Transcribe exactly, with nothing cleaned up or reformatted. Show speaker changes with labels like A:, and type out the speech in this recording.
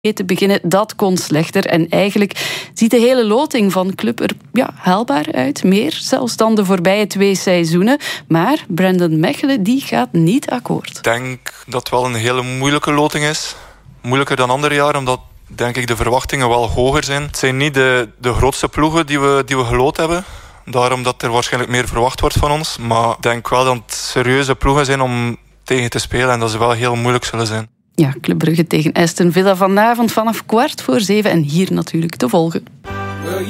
A: te beginnen, dat kon slechter. En eigenlijk ziet de hele loting van club er ja, haalbaar uit. Meer zelfs dan de voorbije twee seizoenen. Maar Brandon Mechelen die gaat niet akkoord.
B: Ik denk dat het wel een hele moeilijke loting is. Moeilijker dan andere jaren, omdat denk ik de verwachtingen wel hoger zijn. Het zijn niet de, de grootste ploegen die we, die we geloot hebben. Daarom dat er waarschijnlijk meer verwacht wordt van ons. Maar ik denk wel dat het serieuze ploegen zijn om tegen te spelen. En dat ze wel heel moeilijk zullen zijn.
A: Ja, Club Brugge tegen Aston Villa vanavond vanaf kwart voor zeven. En hier natuurlijk te volgen.